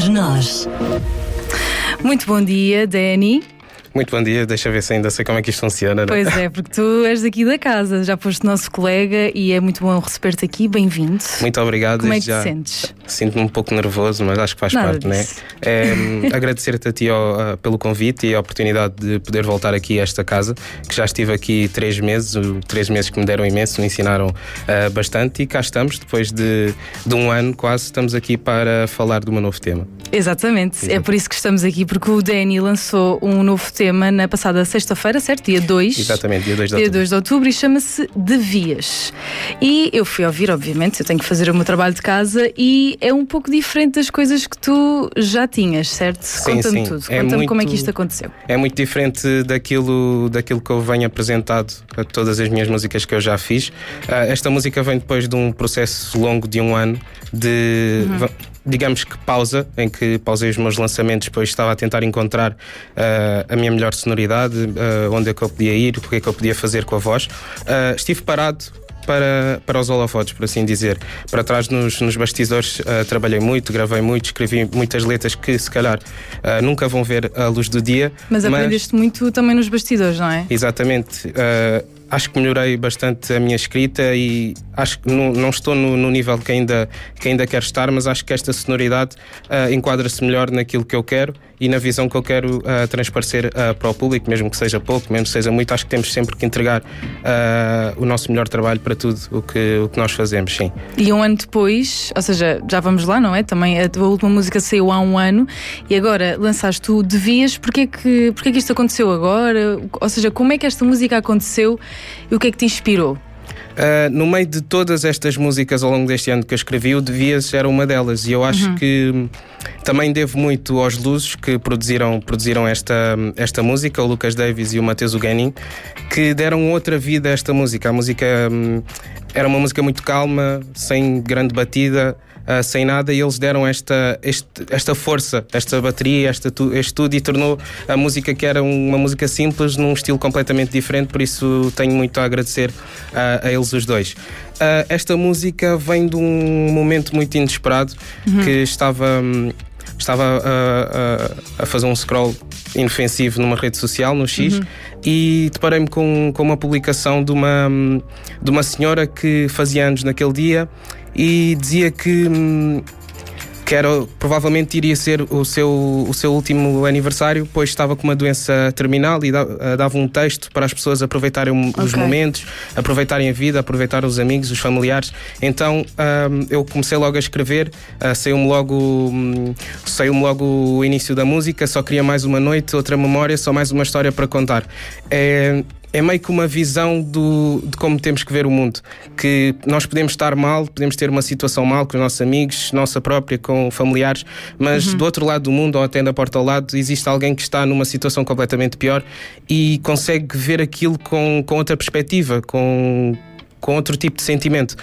Todos nós. Muito bom dia, Dani. Muito bom dia, deixa ver se ainda sei como é que isto funciona, né? Pois é, porque tu és daqui da casa, já foste nosso colega e é muito bom receber-te aqui, bem-vindo. Muito obrigado. Como é que te sentes? Sinto-me um pouco nervoso, mas acho que faz parte, né? Agradecer-te a ti pelo convite e a oportunidade de poder voltar aqui a esta casa, que já estive aqui 3 meses, 3 meses que me deram imenso, me ensinaram bastante e cá estamos, depois de um ano quase, estamos aqui para falar de um novo tema. Exatamente, é por isso que estamos aqui, porque o Dani lançou um novo tema na passada sexta-feira, certo? Dia 2. Exatamente, dia 2 de outubro. Dia 2 de outubro e chama-se Devias. E eu fui ouvir, obviamente, eu tenho que fazer o meu trabalho de casa e é um pouco diferente das coisas que tu já tinhas, certo? Conta-me tudo, conta-me como é que isto aconteceu. É muito diferente daquilo que eu venho apresentado a todas as minhas músicas que eu já fiz. Esta música vem depois de um processo longo de 1 ano de... digamos que pausa, em que pausei os meus lançamentos, depois estava a tentar encontrar a minha melhor sonoridade, onde é que eu podia ir, o que é que eu podia fazer com a voz. Estive parado para os holofotes, por assim dizer. Para trás nos bastidores trabalhei muito, gravei muito, escrevi muitas letras que se calhar nunca vão ver a luz do dia. Mas aprendeste muito também nos bastidores, não é? Exatamente. Acho que melhorei bastante a minha escrita e acho que não estou no nível que ainda quero estar, mas acho que esta sonoridade enquadra-se melhor naquilo que eu quero e na visão que eu quero transparecer para o público, mesmo que seja pouco, mesmo que seja muito. Acho que temos sempre que entregar o nosso melhor trabalho para tudo o que nós fazemos, sim. E 1 ano depois, ou seja, já vamos lá, não é? Também a tua última música saiu há 1 ano e agora lançaste o Devias. Porquê que isto aconteceu agora? Ou seja, como é que esta música aconteceu e o que é que te inspirou? No meio de todas estas músicas ao longo deste ano que eu escrevi, o Devias era uma delas e eu acho que também devo muito aos Luzes que produziram esta música, o Lucas Davis e o Mateus Uganin, que deram outra vida a esta música. A música era uma música muito calma, sem grande batida, sem nada, e eles deram esta força, esta bateria, este tudo, e tornou a música que era uma música simples num estilo completamente diferente. Por isso tenho muito a agradecer a eles os dois. Esta música vem de um momento muito inesperado, que estava a fazer um scroll inofensivo numa rede social, no X, e deparei-me com uma publicação de uma senhora que fazia anos naquele dia e dizia que provavelmente iria ser o seu último aniversário, pois estava com uma doença terminal, e dava um texto para as pessoas aproveitarem os momentos, aproveitarem a vida, aproveitar os amigos, os familiares. Então eu comecei logo a escrever, saiu-me logo o início da música. Só queria mais uma noite, outra memória, só mais uma história para contar. É meio que uma visão de como temos que ver o mundo, que nós podemos estar mal, podemos ter uma situação mal com os nossos amigos, nossa própria, com familiares, mas do outro lado do mundo, ou até da porta ao lado, existe alguém que está numa situação completamente pior e consegue ver aquilo com outra perspectiva, com outro tipo de sentimento.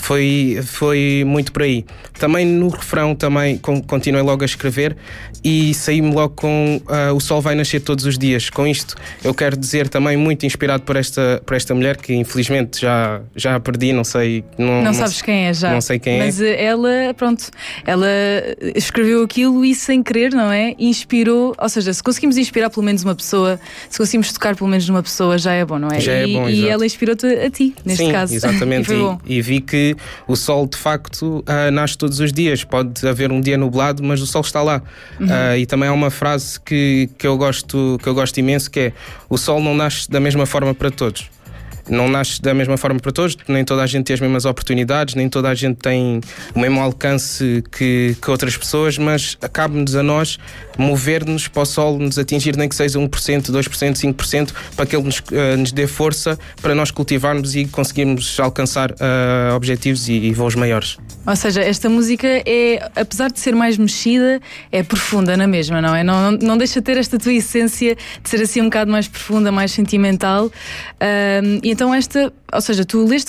Foi muito por aí. Também no refrão continuei logo a escrever e saí-me logo com o sol vai nascer todos os dias. Com isto eu quero dizer também, muito inspirado por esta mulher, que infelizmente já a perdi, não sei. Não sabes quem é já. Não sei quem mas é. Ela escreveu aquilo e sem querer, não é? Inspirou, ou seja, se conseguimos inspirar pelo menos uma pessoa, se conseguimos tocar pelo menos numa pessoa, já é bom, não é? Já é bom, e ela inspirou-te a ti, neste caso. Exatamente, e vi que o sol de facto nasce todos os dias. Pode haver um dia nublado, mas o sol está lá. E também há uma frase que eu gosto imenso, que é: o sol não nasce da mesma forma para todos. Não nasce da mesma forma para todos, nem toda a gente tem as mesmas oportunidades, nem toda a gente tem o mesmo alcance que outras pessoas, mas cabe-nos a nós mover-nos para o sol nos atingir, nem que seja 1%, 2%, 5%, para que ele nos dê força para nós cultivarmos e conseguirmos alcançar objetivos e voos maiores. Ou seja, esta música apesar de ser mais mexida, é profunda na mesma, não é? Não deixa de ter esta tua essência de ser assim um bocado mais profunda, mais sentimental. E então ou seja, tu leste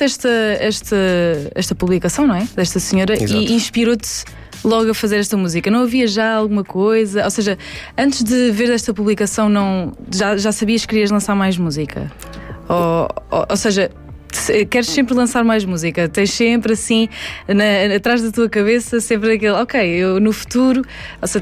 esta publicação, não é? Desta senhora. Exato. E inspirou-te logo a fazer esta música. Não havia já alguma coisa? Ou seja, antes de ver esta publicação, já sabias que querias lançar mais música? Ou seja, queres sempre lançar mais música, tens sempre assim atrás da tua cabeça sempre aquele, ok, eu no futuro, ou seja,